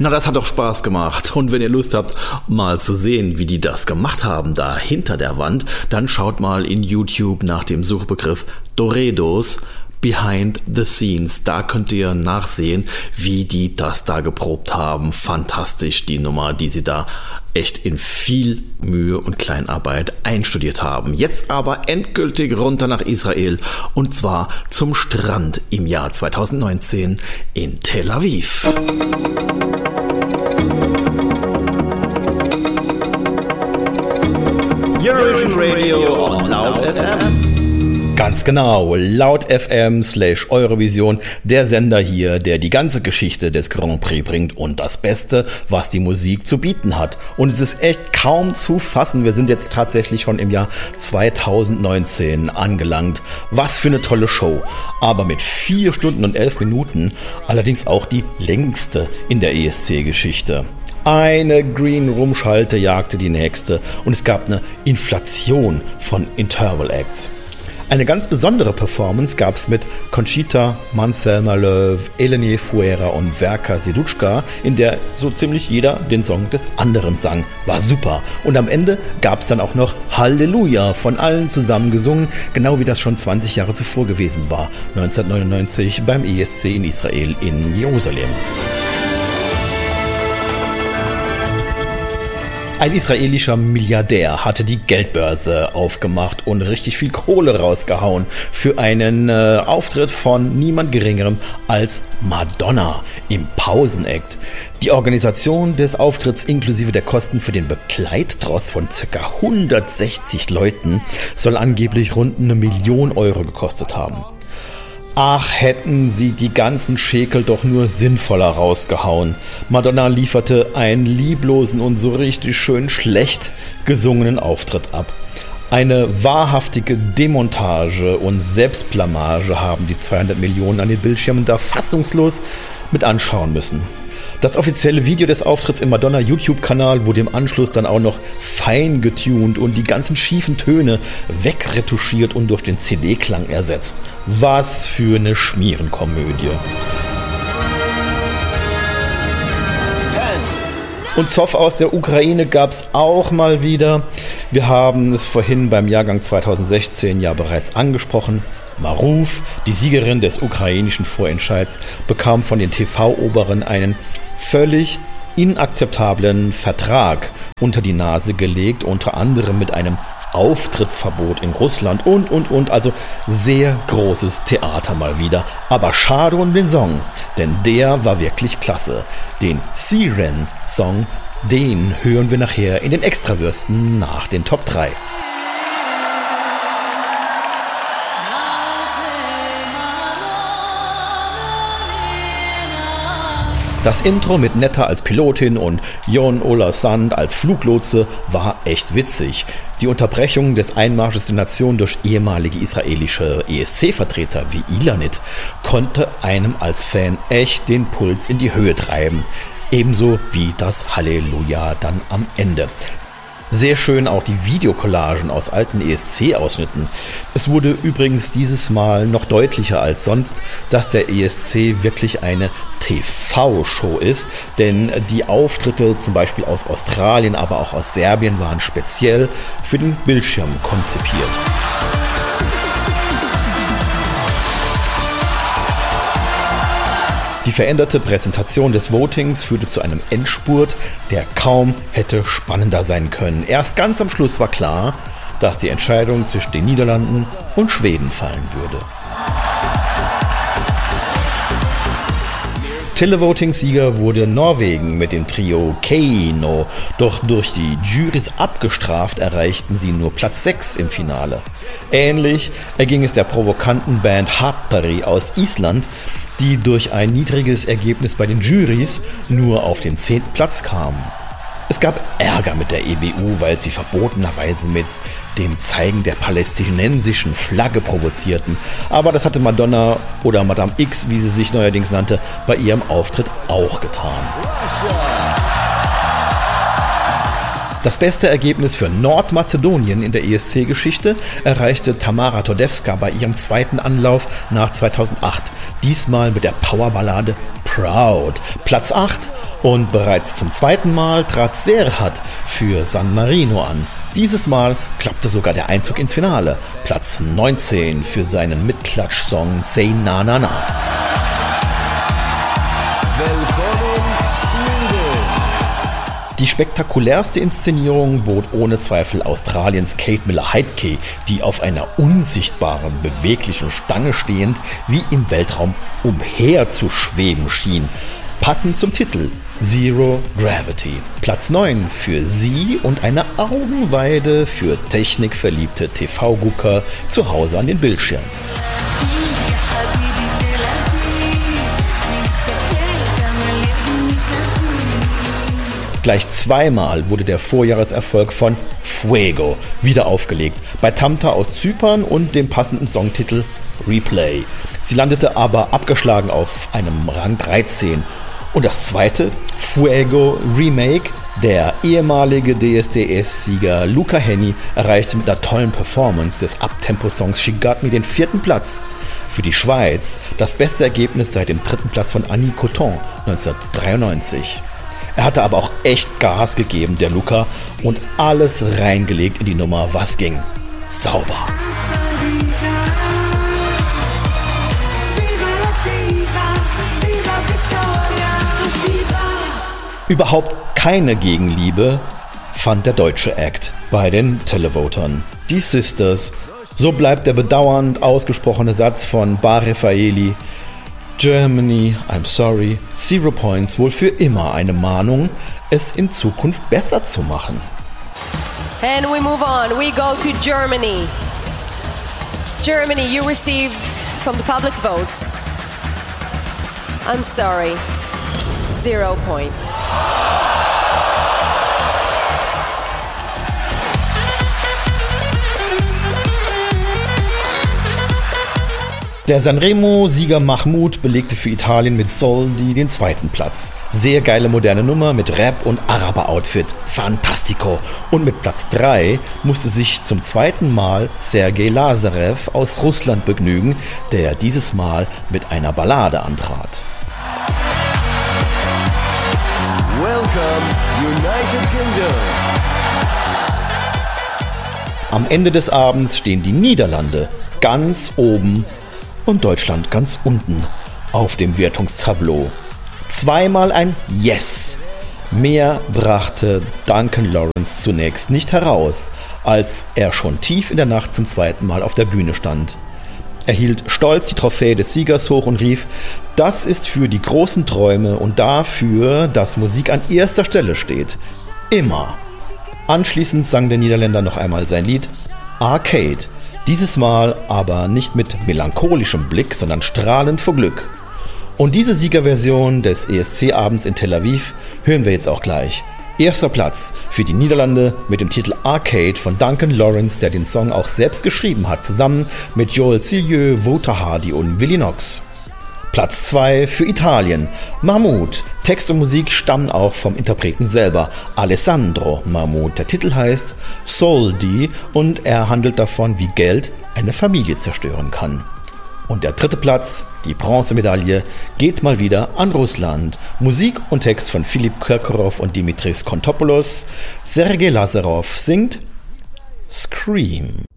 Na, das hat doch Spaß gemacht. Und wenn ihr Lust habt, mal zu sehen, wie die das gemacht haben, da hinter der Wand, dann schaut mal in YouTube nach dem Suchbegriff Doredos Behind the Scenes. Da könnt ihr nachsehen, wie die das da geprobt haben. Fantastisch, die Nummer, die sie da echt in viel Mühe und Kleinarbeit einstudiert haben. Jetzt aber endgültig runter nach Israel, und zwar zum Strand im Jahr 2019 in Tel Aviv. Eurovision Radio on Loud FM. Ganz genau, Loud FM/Eurovision, der Sender hier, der die ganze Geschichte des Grand Prix bringt und das Beste, was die Musik zu bieten hat. Und es ist echt kaum zu fassen, wir sind jetzt tatsächlich schon im Jahr 2019 angelangt. Was für eine tolle Show, aber mit 4 Stunden und 11 Minuten, allerdings auch die längste in der ESC-Geschichte. Eine Green-Room-Schalte jagte die nächste und es gab eine Inflation von Interval-Acts. Eine ganz besondere Performance gab es mit Conchita, Marcel Maleuve, Eleni Fuera und Verka Serduchka, in der so ziemlich jeder den Song des anderen sang. War super. Und am Ende gab es dann auch noch Halleluja, von allen zusammen gesungen, genau wie das schon 20 Jahre zuvor gewesen war, 1999 beim ESC in Israel in Jerusalem. Ein israelischer Milliardär hatte die Geldbörse aufgemacht und richtig viel Kohle rausgehauen für einen Auftritt von niemand Geringerem als Madonna im Pausenakt. Die Organisation des Auftritts inklusive der Kosten für den Begleittross von ca. 160 Leuten soll angeblich rund 1 Million Euro gekostet haben. Ach, hätten sie die ganzen Schekel doch nur sinnvoller rausgehauen. Madonna lieferte einen lieblosen und so richtig schön schlecht gesungenen Auftritt ab. Eine wahrhaftige Demontage und Selbstblamage haben die 200 Millionen an den Bildschirmen da fassungslos mit anschauen müssen. Das offizielle Video des Auftritts im Madonna-YouTube-Kanal wurde im Anschluss dann auch noch fein getuned und die ganzen schiefen Töne wegretuschiert und durch den CD-Klang ersetzt. Was für eine Schmierenkomödie. Und Zoff aus der Ukraine gab's auch mal wieder. Wir haben es vorhin beim Jahrgang 2016 ja bereits angesprochen. Maruf, die Siegerin des ukrainischen Vorentscheids, bekam von den TV-Oberen einen völlig inakzeptablen Vertrag unter die Nase gelegt, unter anderem mit einem Auftrittsverbot in Russland und. Also sehr großes Theater mal wieder. Aber schade um den Song, denn der war wirklich klasse. Den Siren-Song, den hören wir nachher in den Extrawürsten nach den Top 3. Das Intro mit Netta als Pilotin und Jon Ola Sand als Fluglotse war echt witzig. Die Unterbrechung des Einmarsches der Nation durch ehemalige israelische ESC-Vertreter wie Ilanit konnte einem als Fan echt den Puls in die Höhe treiben. Ebenso wie das Halleluja dann am Ende. Sehr schön auch die Videocollagen aus alten ESC-Ausschnitten. Es wurde übrigens dieses Mal noch deutlicher als sonst, dass der ESC wirklich eine TV-Show ist, denn die Auftritte zum Beispiel aus Australien, aber auch aus Serbien waren speziell für den Bildschirm konzipiert. Die veränderte Präsentation des Votings führte zu einem Endspurt, der kaum hätte spannender sein können. Erst ganz am Schluss war klar, dass die Entscheidung zwischen den Niederlanden und Schweden fallen würde. Televoting-Sieger wurde Norwegen mit dem Trio Keino, doch durch die Jurys abgestraft erreichten sie nur Platz 6 im Finale. Ähnlich erging es der provokanten Band Hattari aus Island, die durch ein niedriges Ergebnis bei den Jurys nur auf den 10. Platz kamen. Es gab Ärger mit der EBU, weil sie verbotenerweise mit dem Zeigen der palästinensischen Flagge provozierten. Aber das hatte Madonna oder Madame X, wie sie sich neuerdings nannte, bei ihrem Auftritt auch getan. Das beste Ergebnis für Nordmazedonien in der ESC-Geschichte erreichte Tamara Todevska bei ihrem zweiten Anlauf nach 2008. Diesmal mit der Powerballade Proud. Platz 8 und bereits zum zweiten Mal trat Serhat für San Marino an. Dieses Mal klappte sogar der Einzug ins Finale. Platz 19 für seinen Mitklatsch-Song Say Na Na Na. Die spektakulärste Inszenierung bot ohne Zweifel Australiens Kate Miller-Heidke, die auf einer unsichtbaren, beweglichen Stange stehend wie im Weltraum umherzuschweben schien. Passend zum Titel Zero Gravity. Platz 9 für sie und eine Augenweide für technikverliebte TV-Gucker zu Hause an den Bildschirmen. Gleich zweimal wurde der Vorjahreserfolg von Fuego wieder aufgelegt, bei Tamta aus Zypern und dem passenden Songtitel Replay. Sie landete aber abgeschlagen auf einem Rang 13. Und das zweite, Fuego Remake, der ehemalige DSDS-Sieger Luca Hänni erreichte mit einer tollen Performance des Uptempo-Songs She Got Me den 4. Platz. Für die Schweiz das beste Ergebnis seit dem 3. Platz von Annie Coton 1993. Er hatte aber auch echt Gas gegeben, der Luca, und alles reingelegt in die Nummer, was ging. Sauber. Überhaupt keine Gegenliebe fand der deutsche Act bei den Televotern. Die Sisters, so bleibt der bedauernd ausgesprochene Satz von Bar Refaeli: Germany, I'm sorry, 0 points, wohl für immer eine Mahnung, es in Zukunft besser zu machen. And we move on, we go to Germany. Germany, you received from the public votes, I'm sorry, 0 points. Der Sanremo-Sieger Mahmoud belegte für Italien mit Soldi den 2. Platz. Sehr geile moderne Nummer mit Rap und Araber-Outfit. Fantastico. Und mit Platz 3 musste sich zum zweiten Mal Sergei Lazarev aus Russland begnügen, der dieses Mal mit einer Ballade antrat. Welcome, United Kingdom. Am Ende des Abends stehen die Niederlande ganz oben und Deutschland ganz unten auf dem Wertungstableau. Zweimal ein Yes. Mehr brachte Duncan Lawrence zunächst nicht heraus, als er schon tief in der Nacht zum zweiten Mal auf der Bühne stand. Er hielt stolz die Trophäe des Siegers hoch und rief: Das ist für die großen Träume und dafür, dass Musik an erster Stelle steht. Immer. Anschließend sang der Niederländer noch einmal sein Lied Arcade. Dieses Mal aber nicht mit melancholischem Blick, sondern strahlend vor Glück. Und diese Siegerversion des ESC-Abends in Tel Aviv hören wir jetzt auch gleich. 1. Platz für die Niederlande mit dem Titel Arcade von Duncan Lawrence, der den Song auch selbst geschrieben hat, zusammen mit Joel Cillieu, Wouter Hardy und Willy Knox. Platz 2 für Italien. Mahmoud. Text und Musik stammen auch vom Interpreten selber, Alessandro Mahmoud. Der Titel heißt Soldi und er handelt davon, wie Geld eine Familie zerstören kann. Und der 3. Platz, die Bronzemedaille, geht mal wieder an Russland. Musik und Text von Philipp Kirkorov und Dimitris Kontopoulos. Sergei Lazarev singt Scream.